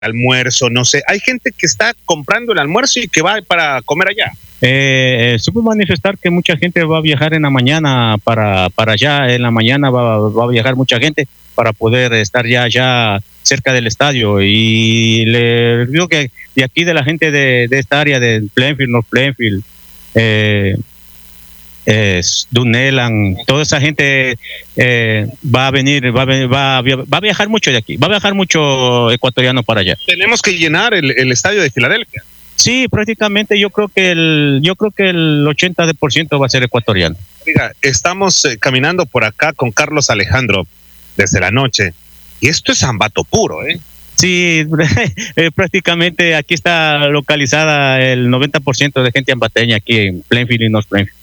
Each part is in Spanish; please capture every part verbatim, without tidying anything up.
almuerzo, no sé. Hay gente que está comprando el almuerzo y que va para comer allá. Eh, supo manifestar que mucha gente va a viajar en la mañana para, para allá, en la mañana va, va a viajar mucha gente para poder estar ya, ya cerca del estadio. Y le digo que de aquí, de la gente de, de esta área, de Plainfield, North Plainfield, eh, eh, Duneland, toda esa gente eh, va a venir, va a, va, a, va a viajar mucho de aquí, va a viajar mucho ecuatoriano para allá. Tenemos que llenar el, el estadio de Filadelfia. Sí, prácticamente yo creo que el, yo creo que el ochenta por ciento va a ser ecuatoriano. Mira, estamos eh, caminando por acá con Carlos Alejandro desde la noche y esto es Ambato puro, ¿eh? Sí, eh, prácticamente aquí está localizada el noventa por ciento de gente ambateña aquí en Plainfield y North Plainfield.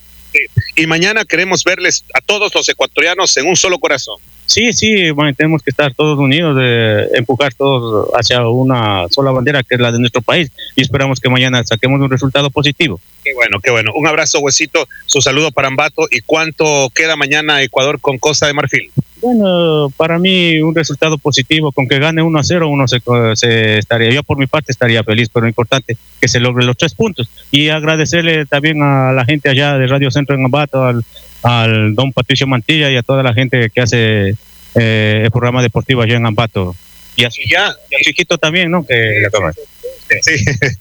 Y mañana queremos verles a todos los ecuatorianos en un solo corazón. Sí, sí, bueno, tenemos que estar todos unidos, de empujar todos hacia una sola bandera que es la de nuestro país, y esperamos que mañana saquemos un resultado positivo. Qué bueno, qué bueno. Un abrazo, Huesito, su saludo para Ambato. ¿Y cuánto queda mañana Ecuador con Costa de Marfil? Bueno, para mí un resultado positivo, con que gane uno a cero, uno se, se estaría, yo por mi parte estaría feliz, pero lo importante es que se logren los tres puntos. Y agradecerle también a la gente allá de Radio Centro en Ambato, al, al don Patricio Mantilla y a toda la gente que hace eh, el programa deportivo allá en Ambato. Y así ya, y a Chiquito también, ¿no? Que sí,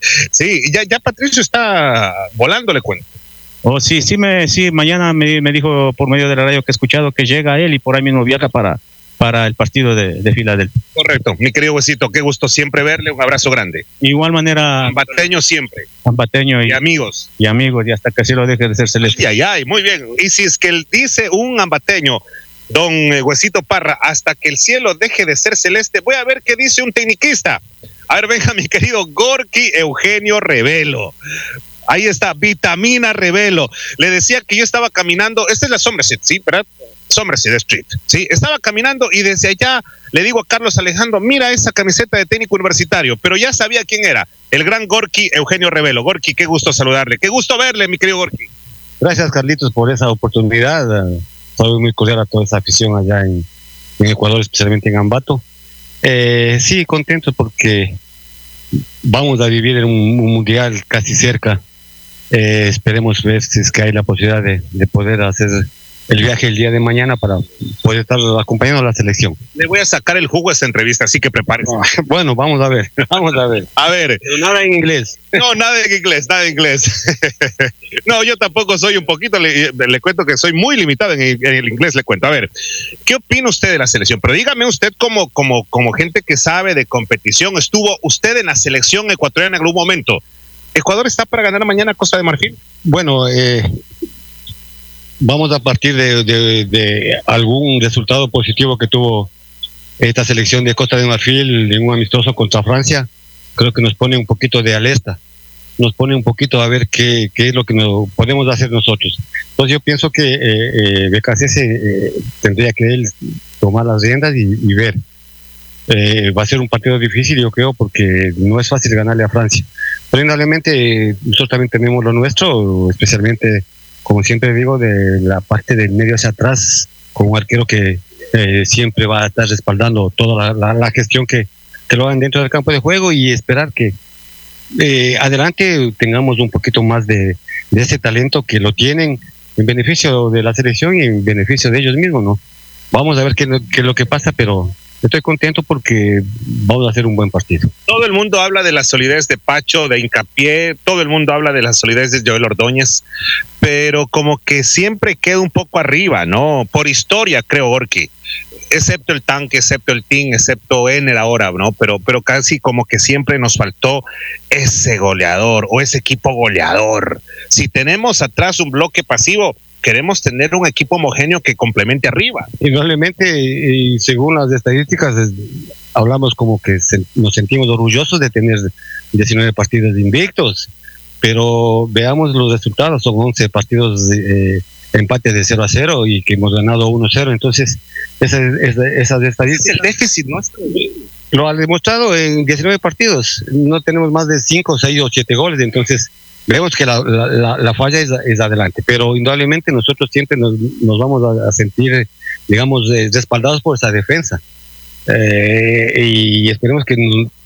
sí, ya, ya Patricio está volando, le cuento. Oh, sí, sí, me, sí, mañana me, me dijo por medio de la radio que he escuchado que llega él y por ahí mismo viaja para, para el partido de, de Filadelfia. Correcto, mi querido Huesito, qué gusto siempre verle, un abrazo grande. Igual manera. Ambateño siempre. Ambateño y, y amigos. Y amigos, y hasta que así lo deje de ser celeste. Ay, ay, ay, muy bien. Y si es que él dice un ambateño, don Huesito Parra, hasta que el cielo deje de ser celeste, voy a ver qué dice un tecniquista. A ver, venga, mi querido Gorky Eugenio Revelo. Ahí está, Vitamina Revelo. Le decía que yo estaba caminando, esta es la Somerset, ¿sí? ¿Verdad? Somerset Street, ¿sí? Estaba caminando y desde allá le digo a Carlos Alejandro, mira esa camiseta de técnico universitario, pero ya sabía quién era, el gran Gorky Eugenio Revelo. Gorky, qué gusto saludarle, qué gusto verle, mi querido Gorky. Gracias, Carlitos, por esa oportunidad. Soy muy cordial a toda esa afición allá en, en Ecuador, especialmente en Ambato. Eh, sí, contento porque vamos a vivir en un, un mundial casi cerca. Eh, esperemos ver si es que hay la posibilidad de, de poder hacer el viaje el día de mañana para poder estar acompañando a la selección. Le voy a sacar el jugo a esta entrevista, así que prepárese. Oh, bueno, vamos a ver, vamos a ver. A ver. Pero nada en inglés. No, nada en inglés, nada en inglés. No, yo tampoco soy un poquito, le, le cuento que soy muy limitado en el, en el inglés, le cuento. A ver, ¿qué opina usted de la selección? Pero dígame usted como, como, como gente que sabe de competición, ¿estuvo usted en la selección ecuatoriana en algún momento? ¿Ecuador está para ganar mañana a Costa de Marfil? Bueno, eh, vamos a partir de, de, de algún resultado positivo que tuvo esta selección de Costa de Marfil en un amistoso contra Francia. Creo que nos pone un poquito de alerta, nos pone un poquito a ver qué, qué es lo que nos podemos hacer nosotros. Entonces yo pienso que eh, eh, B K C S eh, tendría que él tomar las riendas y, y ver. Eh, va a ser un partido difícil, yo creo, porque no es fácil ganarle a Francia. Pero indudablemente nosotros también tenemos lo nuestro, especialmente, como siempre digo, de la parte del medio hacia atrás, con un arquero que eh, siempre va a estar respaldando toda la, la, la gestión que, que lo hagan dentro del campo de juego, y esperar que eh, adelante tengamos un poquito más de, de ese talento que lo tienen en beneficio de la selección y en beneficio de ellos mismos, ¿no? Vamos a ver qué, qué es lo que pasa, pero estoy contento porque vamos a hacer un buen partido. Todo el mundo habla de la solidez de Pacho, de Hincapié, todo el mundo habla de la solidez de Joel Ordóñez, pero como que siempre queda un poco arriba, ¿no? Por historia, creo, Gorky. Excepto el Tanque, excepto el Team, excepto Ener ahora, ¿no? Pero, pero casi como que siempre nos faltó ese goleador o ese equipo goleador. Si tenemos atrás un bloque pasivo, queremos tener un equipo homogéneo que complemente arriba. Indudablemente, y según las estadísticas, hablamos como que se, nos sentimos orgullosos de tener diecinueve partidos invictos, pero veamos los resultados, son once partidos de eh, empate de cero a cero y que hemos ganado uno a cero, entonces esa, esa, esas estadísticas... El déficit nuestro lo ha demostrado en diecinueve partidos, no tenemos más de cinco, seis o siete goles, entonces vemos que la, la, la falla es, es adelante, pero indudablemente nosotros siempre nos, nos vamos a, a sentir, digamos, respaldados por esa defensa. Eh, y esperemos que